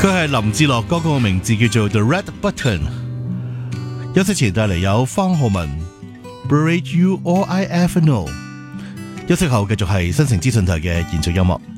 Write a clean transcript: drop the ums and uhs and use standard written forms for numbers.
佢係林志樂，歌曲嘅名字叫做 The Red Button。休息前帶嚟有方浩文 Buried You All I Ever Know。休息後繼續係新城資訊台嘅延續音樂。